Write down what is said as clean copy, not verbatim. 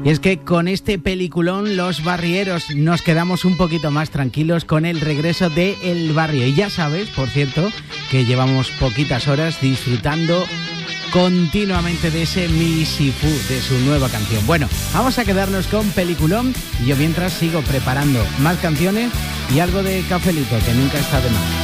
Y es que con este peliculón Los Barrieros nos quedamos un poquito más tranquilos con el regreso de El Barrio. Y ya sabes, por cierto, que llevamos poquitas horas disfrutando continuamente de ese Misifú, de su nueva canción. Bueno, vamos a quedarnos con peliculón y yo mientras sigo preparando más canciones y algo de cafelito, que nunca está de más.